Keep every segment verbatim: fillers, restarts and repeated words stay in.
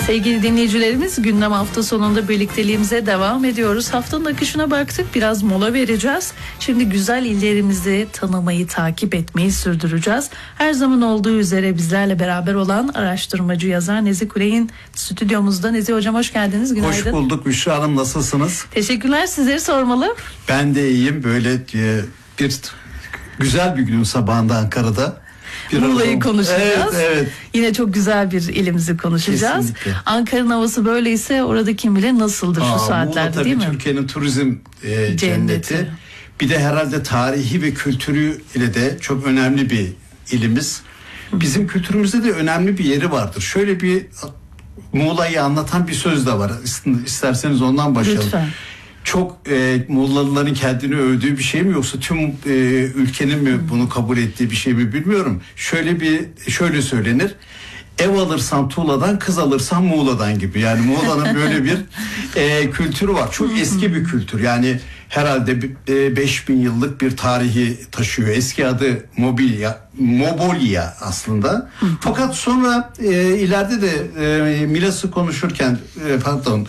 Sevgili dinleyicilerimiz, gündem hafta sonunda birlikteliğimize devam ediyoruz. Haftanın akışına baktık, biraz mola vereceğiz. Şimdi güzel illerimizi tanımayı, takip etmeyi sürdüreceğiz. Her zaman olduğu üzere bizlerle beraber olan araştırmacı yazar Nezih Kuley'in stüdyomuzda. Nezih Hocam hoş geldiniz, günaydın. Hoş bulduk Büşra Hanım, nasılsınız? Teşekkürler, sizleri sormalı. Ben de iyiyim, böyle e, bir güzel bir günün sabahında Ankara'da. Muğla'yı konuşacağız. Evet, evet. Yine çok güzel bir ilimizi konuşacağız. Kesinlikle. Ankara'nın havası böyleyse orada kim bilir nasıldır Aa, şu saatlerde, Muğla, değil mi? Türkiye'nin turizm e, cenneti. Cenneti. Bir de herhalde tarihi ve kültürü ile de çok önemli bir ilimiz. Bizim kültürümüzde de önemli bir yeri vardır. Şöyle bir Muğla'yı anlatan bir söz de var. İsterseniz ondan başlayalım. Lütfen. Çok e, Muğlalıların kendini övdüğü bir şey mi, yoksa tüm e, ülkenin mi bunu kabul ettiği bir şey mi bilmiyorum. Şöyle bir şöyle söylenir. Ev alırsan Tuğla'dan, kız alırsan Muğla'dan gibi. Yani Muğla'nın böyle bir e, kültürü var. Çok eski bir kültür. Yani herhalde e, beş bin yıllık bir tarihi taşıyor. Eski adı Mobilya, Mobolya aslında. Fakat sonra e, ileride de e, Milas'ı konuşurken e, pardon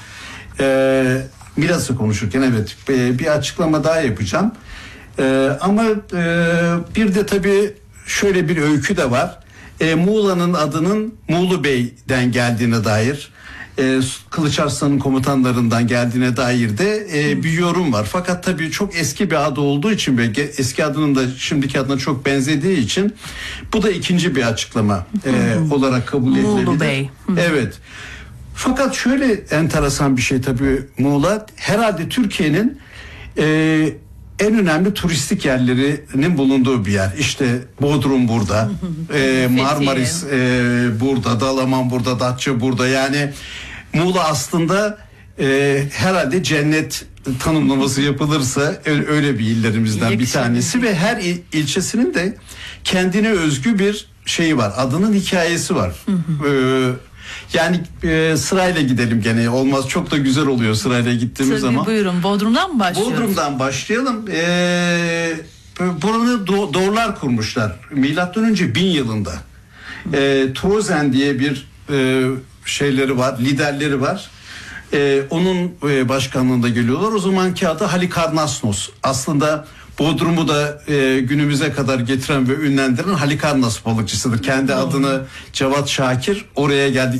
e, Milas'ı konuşurken evet bir açıklama daha yapacağım. Ee, ama e, bir de tabii şöyle bir öykü de var. E, Muğla'nın adının Muğlu Bey'den geldiğine dair, e, Kılıç Arslan'ın komutanlarından geldiğine dair de e, bir yorum var. Fakat tabii çok eski bir adı olduğu için ve eski adının da şimdiki adına çok benzediği için bu da ikinci bir açıklama e, olarak kabul edilebilir. Muğlu Bey. Evet. Fakat şöyle enteresan bir şey tabii Muğla, herhalde Türkiye'nin e, en önemli turistik yerlerinin bulunduğu bir yer. İşte Bodrum burada, e, Marmaris e, burada, Dalaman burada, Datça burada. Yani Muğla aslında e, herhalde cennet tanımlaması yapılırsa öyle bir illerimizden bir tanesi ve her il, ilçesinin de kendine özgü bir şeyi var. Adının hikayesi var. Ee, Yani e, sırayla gidelim gene, olmaz, çok da güzel oluyor sırayla gittiğimiz Tabii, zaman. buyurun, Bodrum'dan mı başlıyoruz? Bodrum'dan başlayalım. Ee, buranı do- Doğrular kurmuşlar milattan önce bin yılında. Ee, Trozen diye bir e, şeyleri var, liderleri var. Ee, onun e, başkanlığında geliyorlar. O zamanki adı Halikarnassos. Aslında Bodrum'u da e, günümüze kadar getiren ve ünlendiren Halikarnas balıkçısıdır. Kendi adını Cevat Şakir oraya geldik.